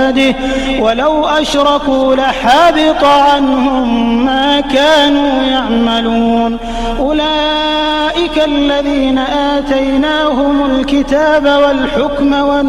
عباده ولو أشركوا لحبط عنهم ما كانوا يعملون. أولئك الذين آتيناهم الكتاب والحكم